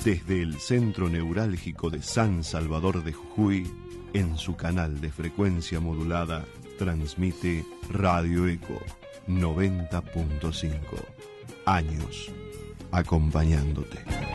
Desde el centro neurálgico de San Salvador de Jujuy, en su canal de frecuencia modulada, transmite Radio Eco 90.5. Años acompañándote.